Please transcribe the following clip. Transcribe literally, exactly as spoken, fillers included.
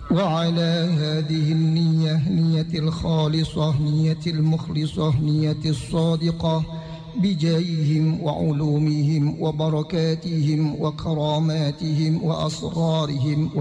وعلى هذه النية، نية الخالصة، نية المخلصة، نية الصادقة، بجاههم وعلومهم وبركاتهم وكراماتهم وأسرارهم